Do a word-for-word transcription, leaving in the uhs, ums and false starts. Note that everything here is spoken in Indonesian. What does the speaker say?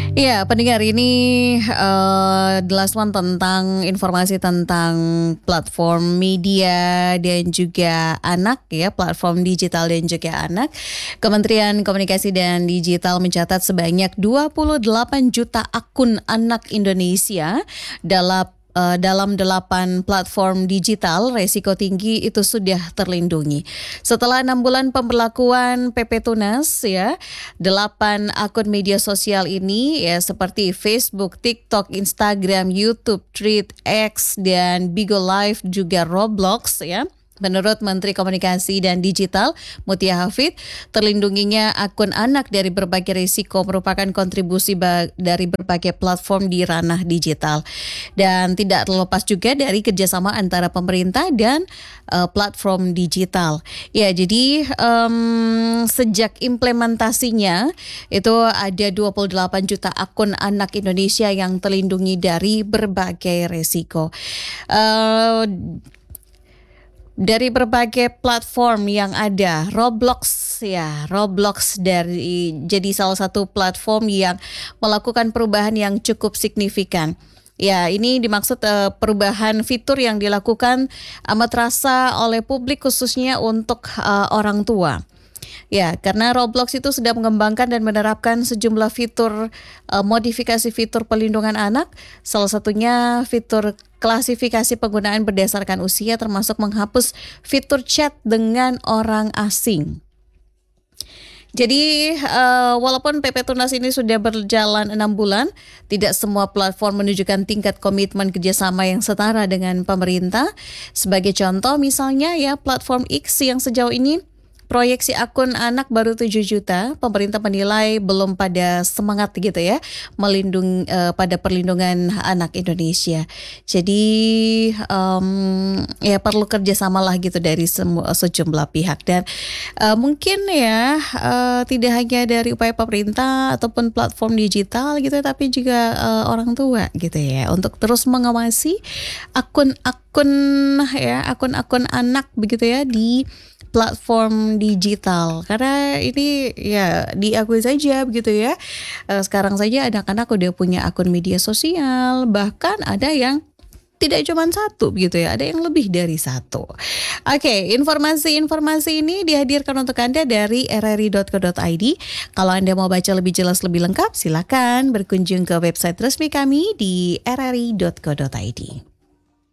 Iya, pendengar ini uh, jelaskan tentang informasi tentang platform media dan juga anak ya, platform digital dan juga anak. Kementerian Komunikasi dan Digital mencatat sebanyak dua puluh delapan juta akun anak Indonesia dalam Uh, dalam delapan platform digital resiko tinggi itu sudah terlindungi. Setelah enam bulan pemberlakuan P P Tunas ya, delapan akun media sosial ini ya seperti Facebook, TikTok, Instagram, YouTube, Threads, X dan Bigo Live juga Roblox ya. Menurut Menteri Komunikasi dan Digital Mutia Hafid, terlindunginya akun anak dari berbagai risiko merupakan kontribusi ba- dari berbagai platform di ranah digital. Dan tidak terlepas juga dari kerjasama antara pemerintah dan uh, platform digital. Ya, jadi um, sejak implementasinya itu ada dua puluh delapan juta akun anak Indonesia yang terlindungi dari berbagai risiko. Uh, Dari berbagai platform yang ada, Roblox ya, Roblox dari jadi salah satu platform yang melakukan perubahan yang cukup signifikan. Ya, ini dimaksud uh, perubahan fitur yang dilakukan amat terasa oleh publik khususnya untuk uh, orang tua. Ya, karena Roblox itu sudah mengembangkan dan menerapkan sejumlah fitur uh, modifikasi fitur pelindungan anak, salah satunya fitur klasifikasi penggunaan berdasarkan usia termasuk menghapus fitur chat dengan orang asing. Jadi uh, walaupun P P Tunas ini sudah berjalan enam bulan, tidak semua platform menunjukkan tingkat komitmen kerjasama yang setara dengan pemerintah. Sebagai contoh misalnya ya platform X yang sejauh ini proyeksi akun anak baru tujuh juta, pemerintah menilai belum pada semangat gitu ya, melindungi uh, pada perlindungan anak Indonesia. Jadi um, ya perlu kerjasama lah gitu dari semua sejumlah pihak dan uh, mungkin ya uh, tidak hanya dari upaya pemerintah ataupun platform digital gitu, tapi juga uh, orang tua gitu ya, untuk terus mengawasi akun-akun ya, akun-akun anak begitu ya di platform digital, karena ini ya diakui saja begitu ya, sekarang saja anak-anak udah punya akun media sosial, bahkan ada yang tidak cuma satu begitu ya, ada yang lebih dari satu. Oke, informasi-informasi ini dihadirkan untuk Anda dari r r i dot co dot i d. Kalau Anda mau baca lebih jelas lebih lengkap, silakan berkunjung ke website resmi kami di r r i dot co dot i d.